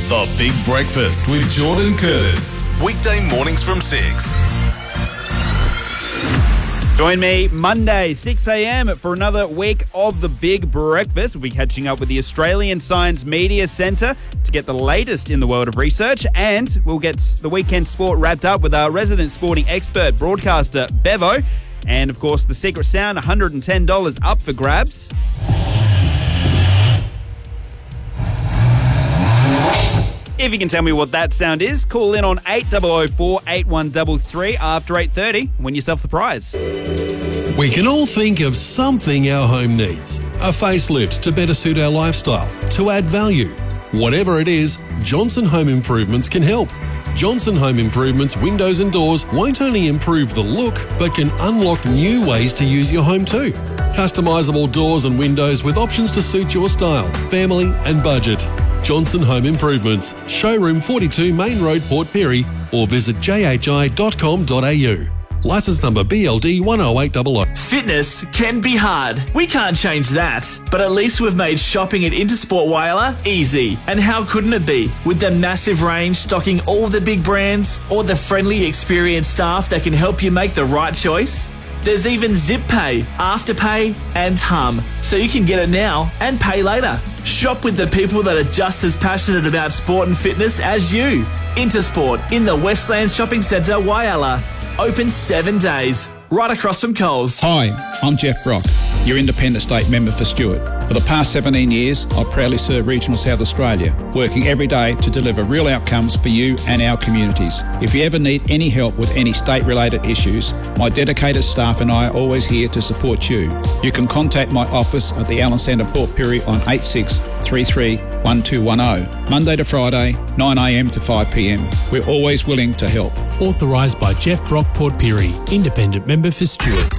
The Big Breakfast with Jordan Curtis. Weekday mornings from 6. Join me Monday, 6 a.m. for another week of The Big Breakfast. We'll be catching up with the Australian Science Media Centre to get the latest in the world of research, and we'll get the weekend sport wrapped up with our resident sporting expert, broadcaster Bevo. And, of course, the secret sound, $110 up for grabs. If you can tell me what that sound is, call in on 8004 8133 after 8:30 and win yourself the prize. We can all think of something our home needs. A facelift to better suit our lifestyle, to add value. Whatever it is, Johnson Home Improvements can help. Johnson Home Improvements windows and doors won't only improve the look, but can unlock new ways to use your home too. Customisable doors and windows with options to suit your style, family and budget. Johnson Home Improvements, Showroom 42 Main Road, Port Pirie, or visit jhi.com.au. Licence number BLD 10800. Fitness can be hard. We can't change that. But at least we've made shopping at Intersport Whyalla easy. And how couldn't it be? With the massive range stocking all the big brands, or the friendly, experienced staff that can help you make the right choice. There's even Zip Pay, Afterpay and Hum, so you can get it now and pay later. Shop with the people that are just as passionate about sport and fitness as you. Intersport in the Westland Shopping Centre, Whyalla. Open 7 days, right across from Coles. Hi, I'm Jeff Brock, your Independent State Member for Stewart. For the past 17 years, I've proudly served Regional South Australia, working every day to deliver real outcomes for you and our communities. If you ever need any help with any state-related issues, my dedicated staff and I are always here to support you. You can contact my office at the Allen Centre, Port Pirie on 8633 1210, Monday to Friday, 9am to 5pm. We're always willing to help. Authorised by Jeff Brock, Port Pirie, Independent Member for Stewart.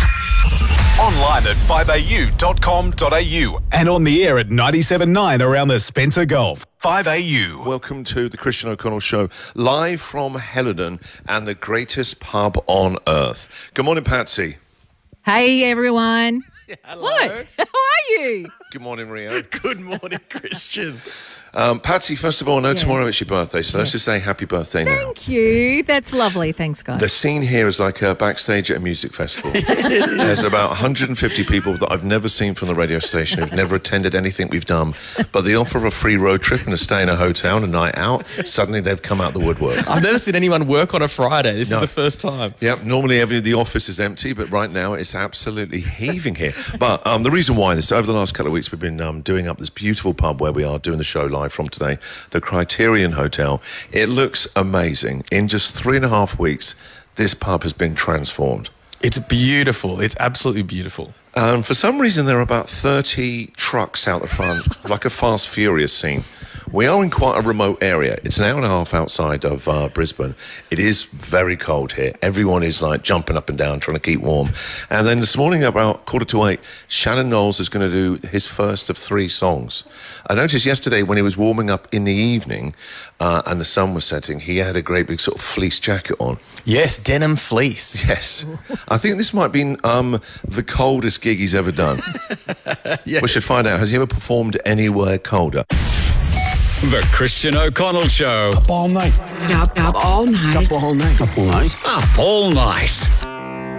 Online at 5au.com.au and on the air at 97.9 around the Spencer Gulf. 5au. Welcome to the Christian O'Connell Show, live from Helidon and the greatest pub on earth. Good morning, Patsy. Hey, everyone. Hello. What? How are you? Good morning, Rio. Good morning, Christian. Patsy, first of all, I know tomorrow it's your birthday, so let's just say happy birthday now. Thank you. That's lovely. Thanks, guys. The scene here is like backstage at a music festival. There's about 150 people that I've never seen from the radio station, who've never attended anything we've done, but the offer of a free road trip and a stay in a hotel and a night out, suddenly they've come out the woodwork. I've never seen anyone work on a Friday. This is the first time. Yep, normally the office is empty, but right now it's absolutely heaving here. But the reason why this, over the last couple of weeks, we've been doing up this beautiful pub where we are doing the show live from today, the Criterion Hotel. It looks amazing. In just 3.5 weeks, this pub has been transformed. It's beautiful. It's absolutely beautiful. For some reason, there are about 30 trucks out the front, like a Fast Furious scene. We are in quite a remote area. It's an hour and a half outside of Brisbane. It is very cold here. Everyone is like jumping up and down, trying to keep warm. And then this morning, about 7:45, Shannon Knowles is going to do his first of 3 songs. I noticed yesterday when he was warming up in the evening and the sun was setting, he had a great big sort of fleece jacket on. Yes, denim fleece. Yes. I think this might be the coldest gig he's ever done. Yeah. We should find out. Has he ever performed anywhere colder? The Christian O'Connell Show. Up all night. Up all night. Up all night. Up all night. Up all night.